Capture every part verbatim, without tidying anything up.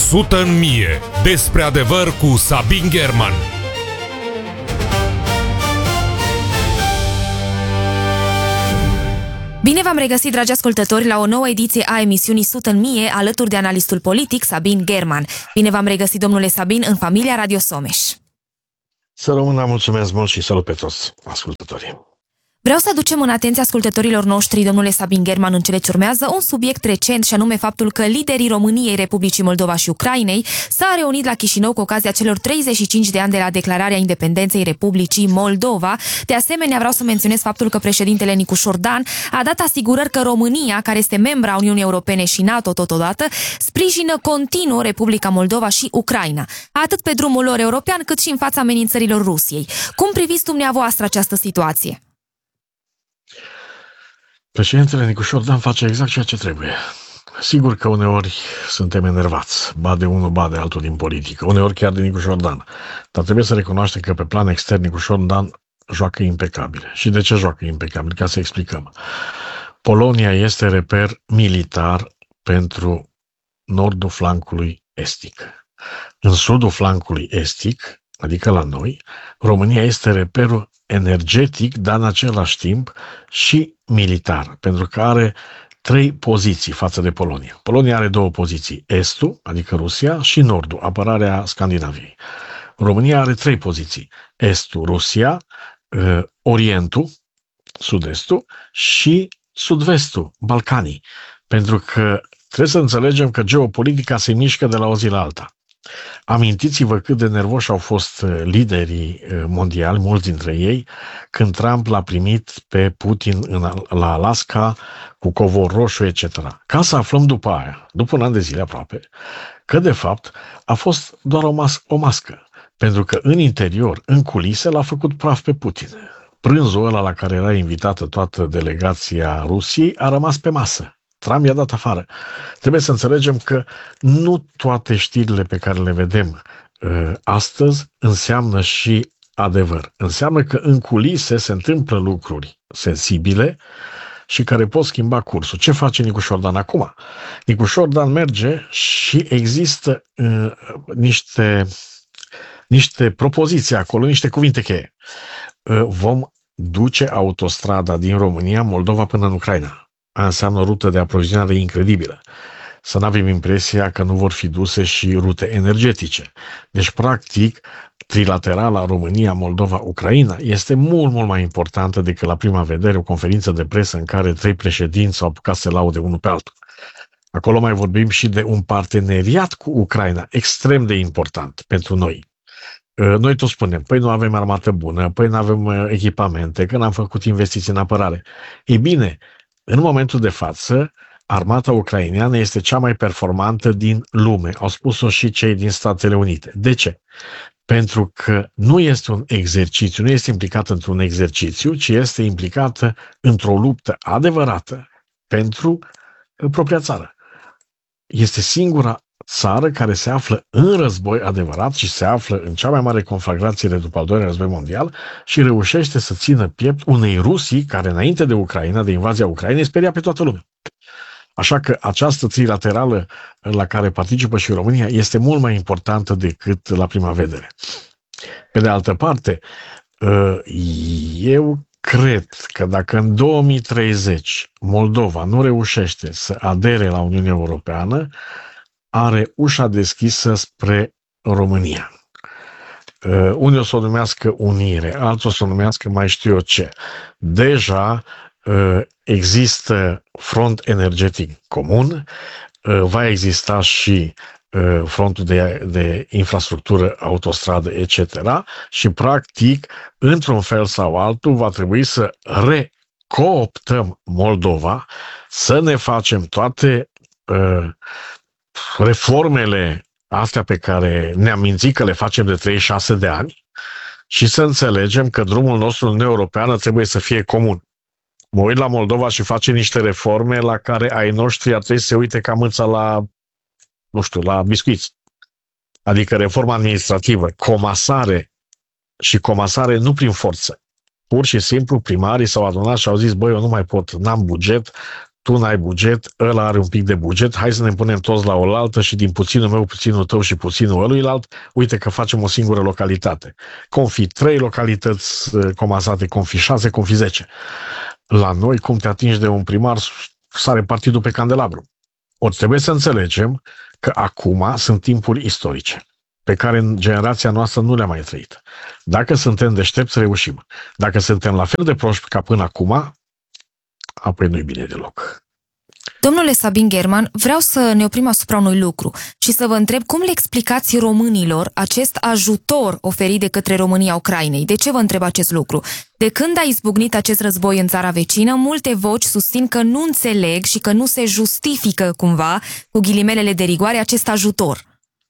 sută în mie. Despre adevăr cu Sabin German. Bine v-am regăsit, dragi ascultători, la o nouă ediție a emisiunii sută în mie, alături de analistul politic Sabin German. Bine v-am regăsit, domnule Sabin, în familia Radio Someș. Să rămână, mulțumesc mult și salut pe toți ascultătorii. Vreau să aducem în atenția ascultătorilor noștri, domnule Sabin German, în cele ce urmează, un subiect recent, și anume faptul că liderii României, Republicii Moldova și Ucrainei s-au reunit la Chișinău cu ocazia celor treizeci și cinci de ani de la declararea independenței Republicii Moldova. De asemenea, vreau să menționez faptul că președintele Nicușor Dan a dat asigurări că România, care este membra Uniunii Europene și NATO totodată, sprijină continuu Republica Moldova și Ucraina, atât pe drumul lor european, cât și în fața amenințărilor Rusiei. Cum priviți dumneavoastră această situație? Președintele Nicușor Dan face exact ceea ce trebuie. Sigur că uneori suntem enervați, ba de unul, ba de altul din politică, uneori chiar de Nicușor Dan. Dar trebuie să recunoaștem că pe plan extern Nicușor Dan joacă impecabil. Și de ce joacă impecabil? Ca să explicăm. Polonia este reper militar pentru nordul flancului estic. În sudul flancului estic, adică la noi, România este reperul energetic, dar în același timp și militar, pentru că are trei poziții față de Polonia. Polonia are două poziții, estul, adică Rusia, și nordul, apărarea Scandinaviei. România are trei poziții, estul, Rusia, orientul, sud-estul și sud-vestul, Balcanii, pentru că trebuie să înțelegem că geopolitica se mișcă de la o zi la alta. Amintiți-vă cât de nervoși au fost liderii mondiali, mulți dintre ei, când Trump l-a primit pe Putin în, la Alaska cu covor roșu, et cetera. Ca să aflăm după aia, după un an de zile aproape, că de fapt a fost doar o, mas- o mască, pentru că în interior, în culise, l-a făcut praf pe Putin. Prânzul ăla la care era invitată toată delegația Rusiei a rămas pe masă. Trump i-a dat afară. Trebuie să înțelegem că nu toate știrile pe care le vedem uh, astăzi înseamnă și adevăr. Înseamnă că în culise se întâmplă lucruri sensibile și care pot schimba cursul. Ce face Nicușor Dan acum? Nicușor Dan merge și există uh, niște, niște propoziții acolo, niște cuvinte cheie. Uh, vom duce autostrada din România, Moldova până în Ucraina. Înseamnă o rută de aprovizionare incredibilă. Să nu avem impresia că nu vor fi duse și rute energetice. Deci, practic, trilaterala România, Moldova, Ucraina este mult, mult mai importantă decât la prima vedere o conferință de presă în care trei președinți s-au apucat să se laude unul pe altul. Acolo mai vorbim și de un parteneriat cu Ucraina extrem de important pentru noi. Noi tot spunem, păi nu avem armată bună, păi nu avem echipamente, că n-am făcut investiții în apărare. Ei bine, în momentul de față, armata ucraineană este cea mai performantă din lume. Au spus-o și cei din Statele Unite. De ce? Pentru că nu este un exercițiu, nu este implicată într-un exercițiu, ci este implicată într-o luptă adevărată pentru propria țară. Este singura țară care se află în război adevărat și se află în cea mai mare conflagrație de după al doilea război mondial și reușește să țină piept unei Rusii care înainte de Ucraina, de invazia Ucrainei, speria pe toată lumea. Așa că această trilaterală la care participă și România este mult mai importantă decât la prima vedere. Pe de altă parte, eu cred că dacă în două mii treizeci Moldova nu reușește să adere la Uniunea Europeană, are ușa deschisă spre România. Uh, unii o să o numească unire, alții o să o numească mai știu eu ce. Deja uh, există front energetic comun, uh, va exista și uh, frontul de, de infrastructură, autostradă, et cetera. Și practic, într-un fel sau altul, va trebui să recooptăm Moldova, să ne facem toate uh, reformele astea pe care ne-am mințit că le facem de treizeci și șase de ani și să înțelegem că drumul nostru în Uniunea Europeană trebuie să fie comun. Mă uit la Moldova și face niște reforme la care ai noștri ar trebui să se uite ca mâța la, nu știu, la biscuiți. Adică reforma administrativă, comasare și comasare nu prin forță. Pur și simplu primarii s-au adunat și au zis, băi, eu nu mai pot, n-am buget, tu n-ai buget, ăla are un pic de buget, hai să ne punem toți la oaltă și din puținul meu, puținul tău și puținul ăluilalt, uite că facem o singură localitate. Confi trei localități comasate, confi șase, confi zece. La noi, cum te atingi de un primar, sare partidul pe candelabru. Ori trebuie să înțelegem că acum sunt timpuri istorice, pe care în generația noastră nu le-am mai trăit. Dacă suntem deștepți, reușim. Dacă suntem la fel de proști ca până acum, apoi nu-i bine deloc. Domnule Sabin German, vreau să ne oprim asupra unui lucru și să vă întreb cum le explicați românilor acest ajutor oferit de către România Ucrainei. De ce vă întreb acest lucru? De când a izbucnit acest război în țara vecină, multe voci susțin că nu înțeleg și că nu se justifică cumva, cu ghilimelele de rigoare, acest ajutor.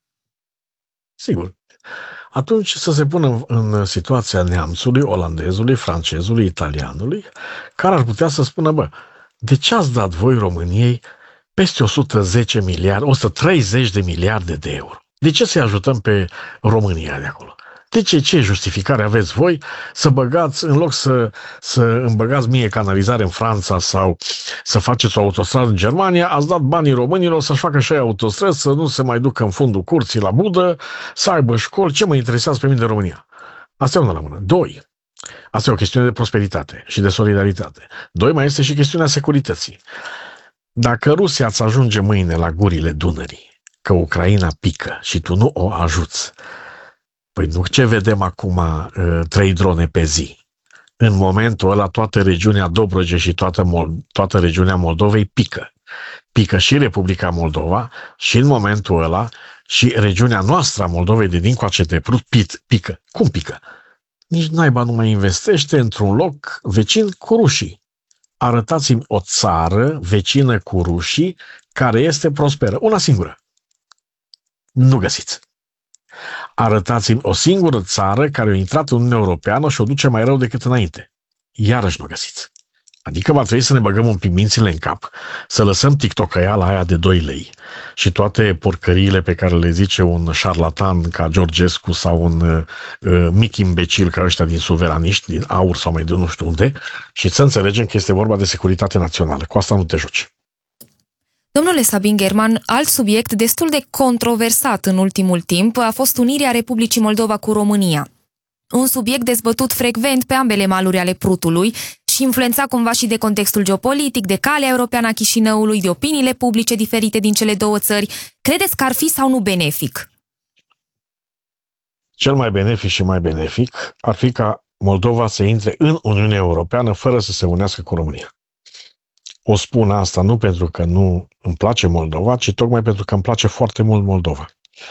Sigur. Atunci să se pună în situația neamțului, olandezului, francezului, italianului, care ar putea să spună, bă, de ce ați dat voi României peste o sută zece miliarde, o sută treizeci de miliarde de euro? De ce să-i ajutăm pe România de acolo? De ce, ce justificare aveți voi să băgați, în loc să, să îmi băgați mie canalizare în Franța sau să faceți o autostradă în Germania, ați dat banii românilor să-și facă și ei autostrăzi, să nu se mai ducă în fundul curții la Budă, să aibă școli, ce mă interesează pe mine de România? Asta e una la mână. Doi, asta e o chestiune de prosperitate și de solidaritate. Doi, mai este și chestiunea securității. Dacă Rusia îți ajunge mâine la gurile Dunării, că Ucraina pică și tu nu o ajuți, păi nu ce vedem acum trei drone pe zi. În momentul ăla toată regiunea Dobrogei și toată, Mol- toată regiunea Moldovei pică. Pică și Republica Moldova și în momentul ăla și regiunea noastră a Moldovei de dincoace de Prut pică. Cum pică? Nici naiba nu mai investește într-un loc vecin cu rușii. Arătați-mi o țară vecină cu rușii care este prosperă. Una singură. Nu găsiți. Arătați-mi o singură țară care a intrat în Uniunea Europeană și o duce mai rău decât înainte. Iarăși nu găsiți. Adică va trebui să ne băgăm un pic mințile în cap, să lăsăm tiktokaiala aia de doi lei și toate porcăriile pe care le zice un șarlatan ca Georgescu sau un uh, mic imbecil ca ăștia din suveraniști, din Aur sau mai de nu știu unde, și să înțelegem că este vorba de securitate națională. Cu asta nu te joci. Domnule Sabin German, alt subiect destul de controversat în ultimul timp a fost unirea Republicii Moldova cu România. Un subiect dezbătut frecvent pe ambele maluri ale Prutului și influențat cumva și de contextul geopolitic, de calea europeană a Chișinăului, de opiniile publice diferite din cele două țări. Credeți că ar fi sau nu benefic? Cel mai benefic și mai benefic ar fi ca Moldova să intre în Uniunea Europeană fără să se unească cu România. O spun asta nu pentru că nu îmi place Moldova, ci tocmai pentru că îmi place foarte mult Moldova.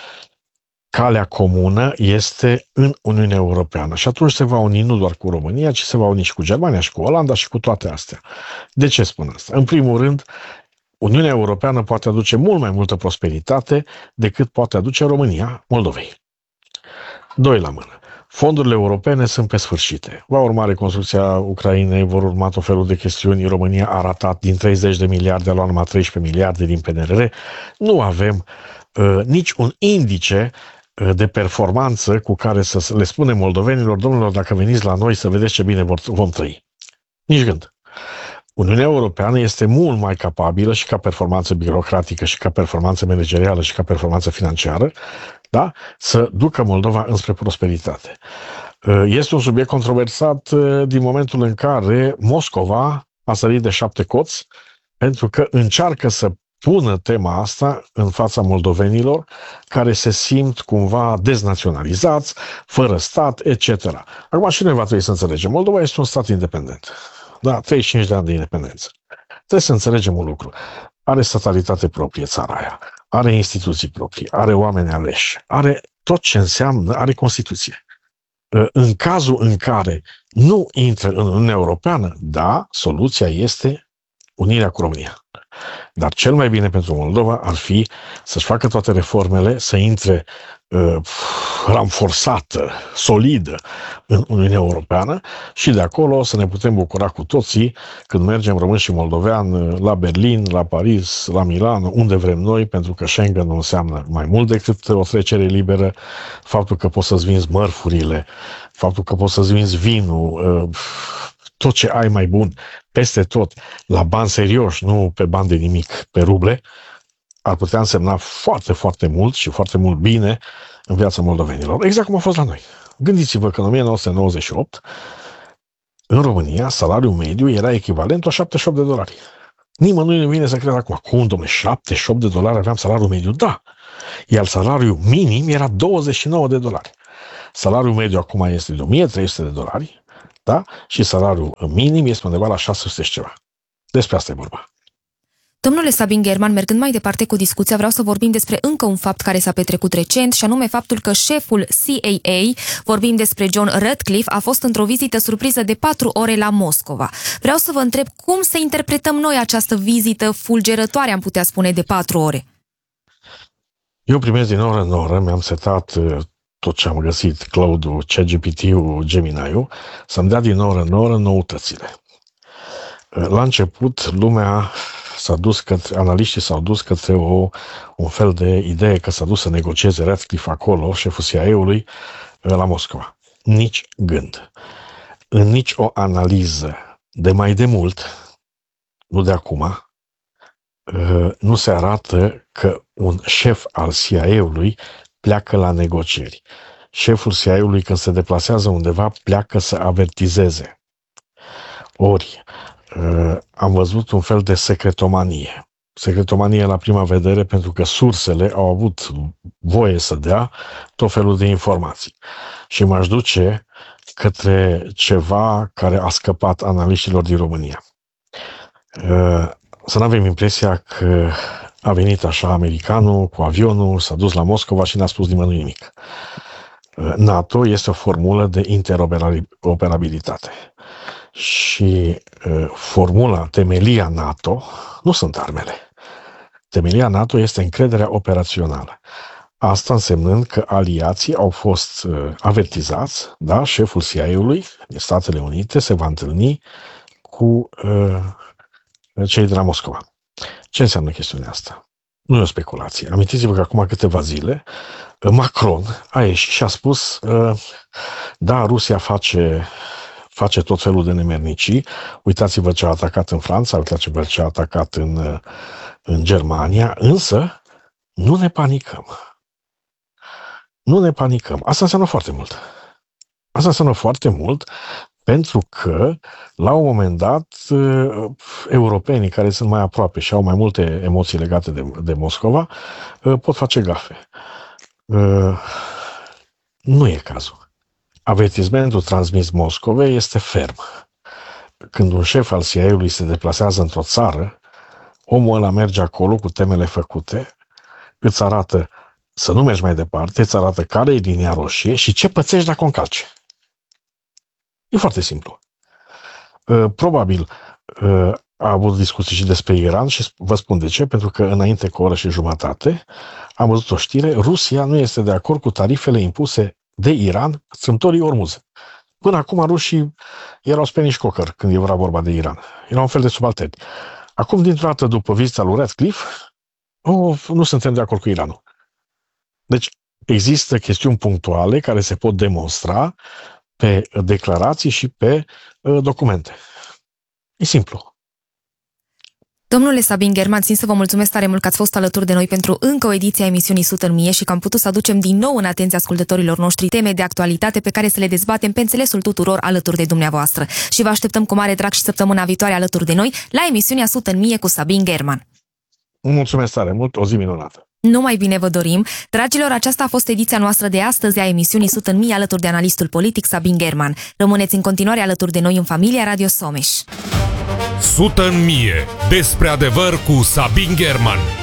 Calea comună este în Uniunea Europeană și atunci se va uni nu doar cu România, ci se va uni și cu Germania și cu Olanda și cu toate astea. De ce spun asta? În primul rând, Uniunea Europeană poate aduce mult mai multă prosperitate decât poate aduce România Moldovei. Doi la mână. Fondurile europene sunt pe sfârșite. Va urma reconstrucția Ucrainei, vor urma tot felul de chestiuni. România a ratat din treizeci de miliarde, a luat numai treisprezece miliarde din P N R R. Nu avem uh, nici un indice uh, de performanță cu care să le spunem moldovenilor, domnilor, dacă veniți la noi să vedeți ce bine vor, vom trăi. Nici gând. Uniunea Europeană este mult mai capabilă și ca performanță birocratică și ca performanță managerială și ca performanță financiară, da? Să ducă Moldova înspre prosperitate. Este un subiect controversat din momentul în care Moscova a sărit de șapte coți pentru că încearcă să pună tema asta în fața moldovenilor care se simt cumva deznaționalizați, fără stat, et cetera. Acum și noi va trebui să înțelegem. Moldova este un stat independent. Da, treizeci și cinci de ani de independență. Trebuie să înțelegem un lucru. Are statalitate proprie țara aia, are instituții proprii, are oameni aleși, are tot ce înseamnă, are Constituție. În cazul în care nu intră în Uniunea Europeană, da, soluția este unirea cu România. Dar cel mai bine pentru Moldova ar fi să-și facă toate reformele, să intre uh, ranforsată, solidă în Uniunea Europeană și de acolo să ne putem bucura cu toții când mergem români și moldovean la Berlin, la Paris, la Milano, unde vrem noi, pentru că Schengen nu înseamnă mai mult decât o trecere liberă, faptul că poți să-ți vinzi mărfurile, faptul că poți să-ți vinzi vinul, uh, tot ce ai mai bun, peste tot, la bani serioși, nu pe bani de nimic, pe ruble, ar putea însemna foarte, foarte mult și foarte mult bine în viața moldovenilor. Exact cum a fost la noi. Gândiți-vă că în o mie nouă sute nouăzeci și opt, în România, salariul mediu era echivalent la șaptezeci și opt de dolari. Nimănui nu vine să crede acum, cum, domnule, șaptezeci și opt de dolari aveam salariul mediu? Da. Iar salariul minim era douăzeci și nouă de dolari. Salariul mediu acum este de o mie trei sute de dolari, da? Și salariul minim este undeva la șase sute și ceva. Despre asta e vorba. Domnule Sabin German, mergând mai departe cu discuția, vreau să vorbim despre încă un fapt care s-a petrecut recent, și anume faptul că șeful C A A, vorbim despre John Ratcliffe, a fost într-o vizită surpriză de patru ore la Moscova. Vreau să vă întreb cum să interpretăm noi această vizită fulgerătoare, am putea spune, de patru ore. Eu primesc din oră în oră, mi-am setat tot ce am găsit, Cloud-ul, ChatGPT-ul, Gemini-ul, să-mi dea din oră în oră noutățile. La început, lumea s-a dus către, analiștii s-au dus către o, un fel de idee că s-a dus să negocieze Ratcliffe acolo, șeful C I A-ului, la Moscova. Nici gând. În nici o analiză de mai de mult, nu de acum, nu se arată că un șef al C I A-ului pleacă la negocieri. Șeful C I A-ului, când se deplasează undeva, pleacă să avertizeze. Ori, am văzut un fel de secretomanie. Secretomanie la prima vedere pentru că sursele au avut voie să dea tot felul de informații. Și m-aș duce către ceva care a scăpat analiștilor din România. Să nu avem impresia că a venit așa americanul cu avionul, s-a dus la Moscova și n-a spus nimănui nimic. NATO este o formulă de interoperabilitate. Și uh, formula, temelia NATO, nu sunt armele. Temelia NATO este încrederea operațională. Asta însemnând că aliații au fost uh, avertizați, da, șeful C I A-ului din Statele Unite se va întâlni cu uh, cei de la Moscova. Ce înseamnă chestiunea asta? Nu e o speculație. Amintiți-vă că acum câteva zile Macron a ieșit și a spus uh, da, Rusia face... face tot felul de nemernicii. Uitați-vă ce a atacat în Franța, uitați-vă ce a atacat în, în Germania, însă nu ne panicăm. Nu ne panicăm. Asta înseamnă foarte mult. Asta înseamnă foarte mult pentru că, la un moment dat, europenii care sunt mai aproape și au mai multe emoții legate de, de Moscova, pot face gafe. Nu e cazul. Avertismentul transmis Moscovei este ferm. Când un șef al C I A-ului se deplasează într-o țară, omul ăla merge acolo cu temele făcute, îți arată să nu mergi mai departe, îți arată care e linia roșie și ce pățești dacă o încalci. E foarte simplu. Probabil a avut discuții și despre Iran și vă spun de ce, pentru că înainte cu o oră și jumătate am văzut o știre, Rusia nu este de acord cu tarifele impuse de Iran, strâmtorii Ormuz. Până acum rușii erau speniși cocăr când era vorba de Iran. Era un fel de subalterni. Acum, dintr-o dată, după vizita lui Ratcliffe, oh, nu suntem de acord cu Iranul. Deci, există chestiuni punctuale care se pot demonstra pe declarații și pe uh, documente. E simplu. Domnule Sabin German, țin să vă mulțumesc tare mult că ați fost alături de noi pentru încă o ediție a emisiunii Sute în Mie și că am putut să aducem din nou în atenția ascultătorilor noștri teme de actualitate pe care să le dezbatem pe înțelesul tuturor alături de dumneavoastră. Și vă așteptăm cu mare drag și săptămâna viitoare alături de noi la emisiunea Sute în Mie cu Sabin German. Mulțumesc tare mult, o zi minunată! Numai bine vă dorim! Dragilor, aceasta a fost ediția noastră de astăzi a emisiunii Sute în Mie alături de analistul politic Sabin German. Rămâneți în continuare alături de noi în familia Radio Someș. Sută în mie. Despre adevăr cu Sabin German.